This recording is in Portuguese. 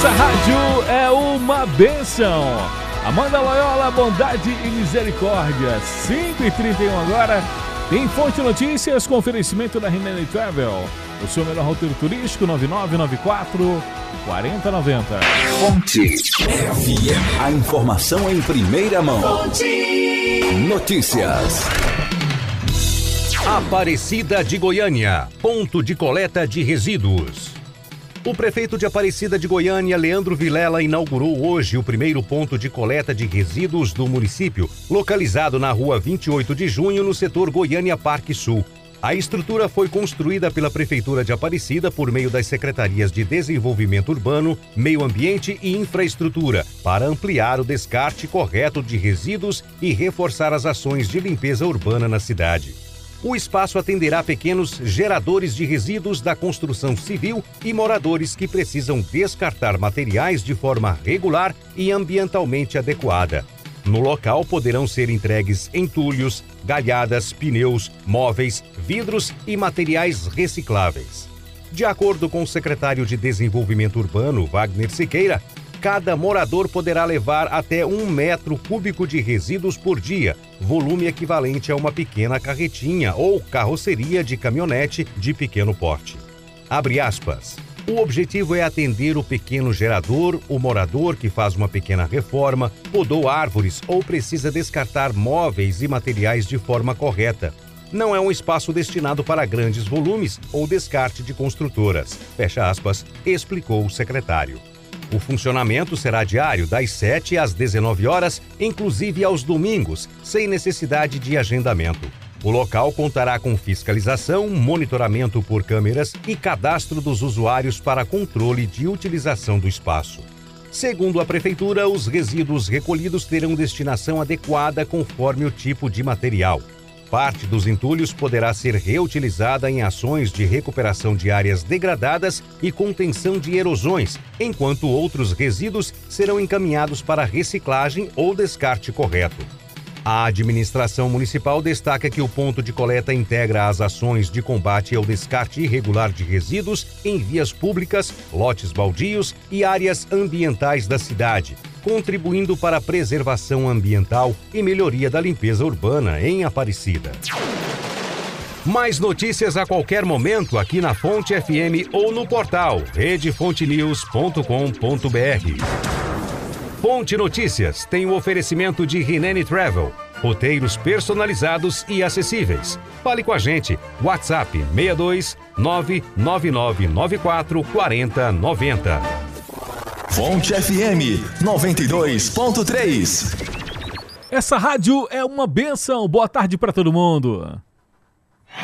Essa rádio é uma bênção. Amanda Loyola, bondade e misericórdia. 5h31 agora. Tem Fonte Notícias com oferecimento da Rinelli Travel. O seu melhor roteiro turístico, 9994-4090. Fonte FM. A informação em primeira mão. Fonte Notícias. Aparecida de Goiânia, ponto de coleta de resíduos. O prefeito de Aparecida de Goiânia, Leandro Vilela, inaugurou hoje o primeiro ponto de coleta de resíduos do município, localizado na rua 28 de junho, no setor Goiânia Parque Sul. A estrutura foi construída pela Prefeitura de Aparecida por meio das Secretarias de Desenvolvimento Urbano, Meio Ambiente e Infraestrutura, para ampliar o descarte correto de resíduos e reforçar as ações de limpeza urbana na cidade. O espaço atenderá pequenos geradores de resíduos da construção civil e moradores que precisam descartar materiais de forma regular e ambientalmente adequada. No local poderão ser entregues entulhos, galhadas, pneus, móveis, vidros e materiais recicláveis. De acordo com o secretário de Desenvolvimento Urbano, Wagner Siqueira, cada morador poderá levar até 1 metro cúbico de resíduos por dia, volume equivalente a uma pequena carretinha ou carroceria de caminhonete de pequeno porte. Abre aspas. O objetivo é atender o pequeno gerador, o morador que faz uma pequena reforma, podou árvores ou precisa descartar móveis e materiais de forma correta. Não é um espaço destinado para grandes volumes ou descarte de construtoras. Fecha aspas, explicou o secretário. O funcionamento será diário, das 7 às 19 horas, inclusive aos domingos, sem necessidade de agendamento. O local contará com fiscalização, monitoramento por câmeras e cadastro dos usuários para controle de utilização do espaço. Segundo a Prefeitura, os resíduos recolhidos terão destinação adequada conforme o tipo de material. Parte dos entulhos poderá ser reutilizada em ações de recuperação de áreas degradadas e contenção de erosões, enquanto outros resíduos serão encaminhados para reciclagem ou descarte correto. A administração municipal destaca que o ponto de coleta integra as ações de combate ao descarte irregular de resíduos em vias públicas, lotes baldios e áreas ambientais da cidade, contribuindo para a preservação ambiental e melhoria da limpeza urbana em Aparecida. Mais notícias a qualquer momento aqui na Fonte FM ou no portal redefontenews.com.br. Fonte Notícias tem o oferecimento de Rinelli Travel, roteiros personalizados e acessíveis. Fale com a gente, WhatsApp 62 99994 4090. Fonte FM 92.3. Essa rádio é uma bênção. Boa tarde para todo mundo.